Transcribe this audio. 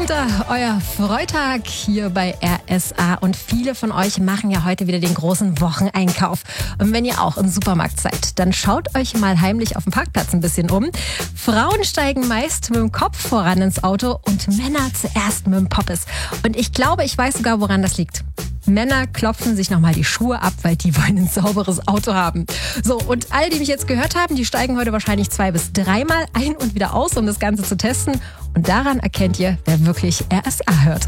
runter, euer Freitag hier bei RSA. Und viele von euch machen ja heute wieder den großen Wocheneinkauf. Und wenn ihr auch im Supermarkt seid, dann schaut euch mal heimlich auf dem Parkplatz ein bisschen um. Frauen steigen meist mit dem Kopf voran ins Auto und Männer zuerst mit dem Poppes. Und ich glaube, ich weiß sogar, woran das liegt. Männer klopfen sich nochmal die Schuhe ab, weil die wollen ein sauberes Auto haben. So, und all die mich jetzt gehört haben, die steigen heute wahrscheinlich 2 bis 3 Mal ein und wieder aus, um das Ganze zu testen. Und daran erkennt ihr, wer wirklich RSA hört.